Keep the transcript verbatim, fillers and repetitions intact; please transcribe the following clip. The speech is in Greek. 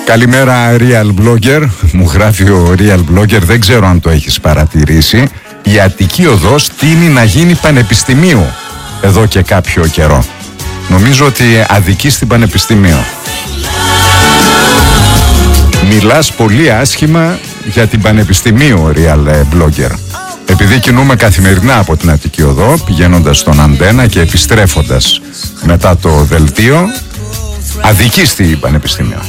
Καλημέρα Real Blogger, μου γράφει ο Real Blogger, δεν ξέρω αν το έχεις παρατηρήσει. Η Αττική Οδός τείνει να γίνει πανεπιστημίου εδώ και κάποιο καιρό. Νομίζω ότι αδικεί στην Πανεπιστημίου. Μιλάς πολύ άσχημα για την Πανεπιστημίου, Real Blogger. Επειδή κινούμε καθημερινά από την Αττική Οδό, πηγαίνοντας στον Αντένα και επιστρέφοντας μετά το δελτίο, αδικεί στην Πανεπιστημίου.